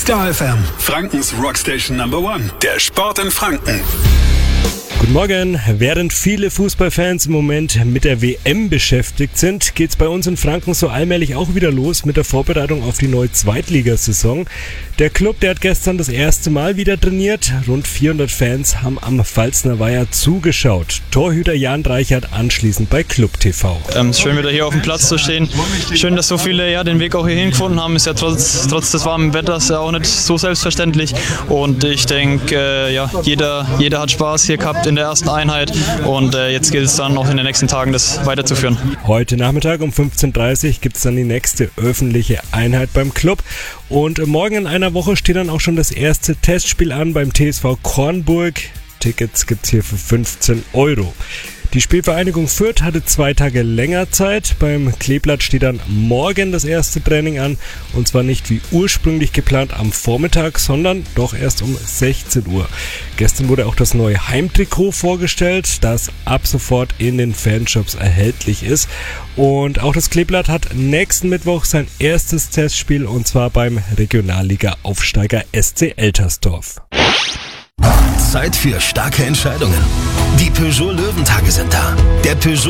Star FM, Frankens Rockstation Number One. Der Sport in Franken. Guten Morgen. Während viele Fußballfans im Moment mit der WM beschäftigt sind, geht's bei uns in Franken so allmählich auch wieder los mit der Vorbereitung auf die neue Zweitligasaison. Der Club, der hat gestern das erste Mal wieder trainiert. Rund 400 Fans haben am Pfalzner Weiher zugeschaut. Torhüter Jan Reichert anschließend bei Club TV. Schön wieder hier auf dem Platz zu stehen. Schön, dass so viele den Weg auch hierhin gefunden haben. Ist ja trotz des warmen Wetters auch nicht so selbstverständlich. Und ich denke, jeder hat Spaß hier gehabt in der ersten Einheit. Und jetzt gilt es dann noch in den nächsten Tagen, das weiterzuführen. Heute Nachmittag um 15:30 Uhr gibt es dann die nächste öffentliche Einheit beim Club. Und morgen in einer Woche steht dann auch schon das erste Testspiel an beim TSV Kornburg. Tickets gibt's hier für 15 €. Die Spielvereinigung Fürth hatte 2 Tage länger Zeit. Beim Kleeblatt steht dann morgen das erste Training an. Und zwar nicht wie ursprünglich geplant am Vormittag, sondern doch erst um 16 Uhr. Gestern wurde auch das neue Heimtrikot vorgestellt, das ab sofort in den Fanshops erhältlich ist. Und auch das Kleeblatt hat nächsten Mittwoch sein erstes Testspiel, und zwar beim Regionalliga-Aufsteiger SC Eltersdorf. Zeit für starke Entscheidungen. Die Peugeot Löwentage sind da. Der Peugeot